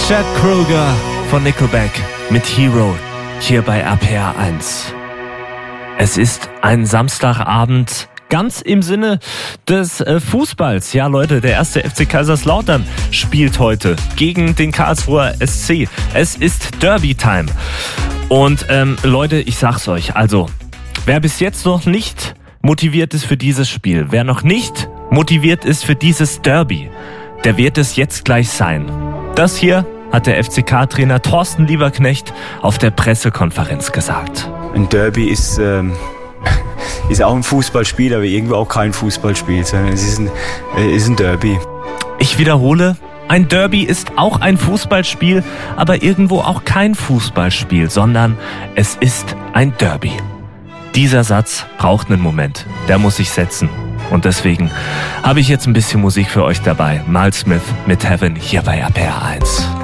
Chad Kroeger von Nickelback mit Hero hier bei RPR 1. Es ist ein Samstagabend, ganz im Sinne des Fußballs. Ja Leute, der erste FC Kaiserslautern spielt heute gegen den Karlsruher SC. Es ist Derby-Time. Und Leute, ich sag's euch, also wer bis jetzt noch nicht motiviert ist für dieses Spiel, wer noch nicht motiviert ist für dieses Derby, der wird es jetzt gleich sein. Das hier hat der FCK-Trainer Thorsten Lieberknecht auf der Pressekonferenz gesagt. Ein Derby ist auch ein Fußballspiel, aber irgendwo auch kein Fußballspiel, sondern es ist ein Derby. Ich wiederhole, ein Derby ist auch ein Fußballspiel, aber irgendwo auch kein Fußballspiel, sondern es ist ein Derby. Dieser Satz braucht einen Moment, der muss sich setzen. Und deswegen habe ich jetzt ein bisschen Musik für euch dabei. Miles Smith mit Heaven hier bei RPR 1.